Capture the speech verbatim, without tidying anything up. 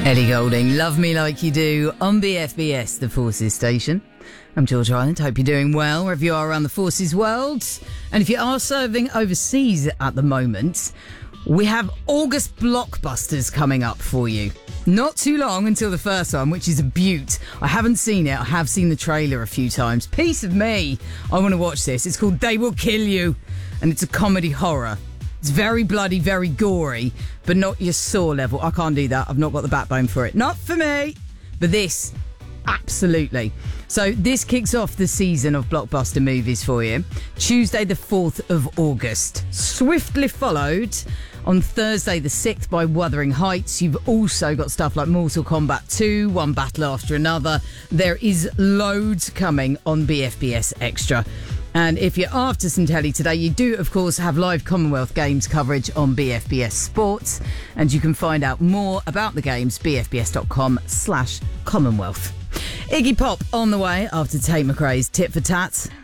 Ellie Goulding, Love Me Like You Do on B F B S, the Forces station. I'm George Island. Hope you're doing well wherever you are around the Forces world. And if you are serving overseas at the moment, we have August blockbusters coming up for you. Not too long until the first one, which is a beaut. I haven't seen it. I have seen the trailer a few times. Piece of me. I want to watch this. It's called They Will Kill You, and it's a comedy horror. It's very bloody, very gory, but not your Saw level. I can't do that. I've not got the backbone for it. Not for me. But this, absolutely. So this kicks off the season of blockbuster movies for you. Tuesday the fourth of August. Swiftly followed on Thursday the sixth by Wuthering Heights. You've also got stuff like Mortal Kombat two, One Battle After Another. There is loads coming on B F B S Extra. And if you're after some telly today, you do, of course, have live Commonwealth Games coverage on B F B S Sports. And you can find out more about the games, bfbs.com slash Commonwealth. Iggy Pop on the way after Tate McRae's Tit for Tat.